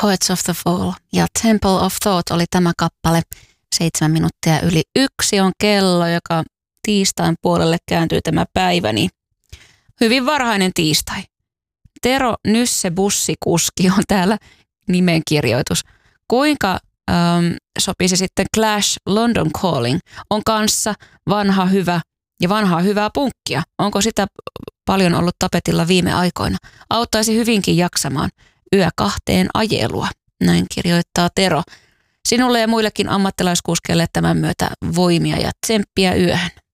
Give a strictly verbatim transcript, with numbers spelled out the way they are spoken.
Poets of the Fall ja Temple of Thought oli tämä kappale. Seitsemän minuuttia yli yksi on kello, joka tiistain puolelle kääntyy tämä päiväni. Hyvin varhainen tiistai. Tero Nysse bussikuski on täällä nimenkirjoitus. Kuinka ähm, sopisi sitten Clash London Calling? On kanssa vanha hyvä ja vanhaa hyvää punkkia. Onko sitä paljon ollut tapetilla viime aikoina? Auttaisi hyvinkin jaksamaan yö kahteen ajelua. Näin kirjoittaa Tero. Sinulle ja muillekin ammattilaiskuskeille tämän myötä voimia ja tsemppiä yöhön.